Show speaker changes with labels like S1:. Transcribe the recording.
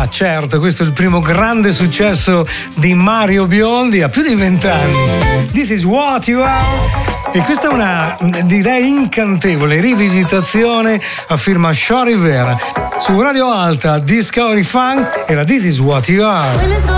S1: Ah, certo, questo è il primo grande successo di Mario Biondi a più di 20 anni. This is what you are. E questa è una, direi, incantevole rivisitazione a firma Shaw Rivera. Su Radio Alta Discovery Funk era This is what you are.